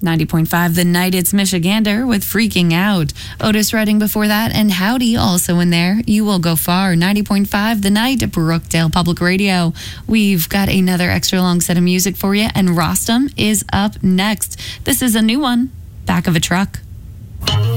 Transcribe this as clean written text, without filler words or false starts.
90.5 The Night, it's Michigander with Freaking Out. Otis Redding before that, and Howdy also in there. You Will Go Far. 90.5 The Night, Brookdale Public Radio. We've got another extra long set of music for you, and Rostam is up next. This is a new one, Back of a Truck.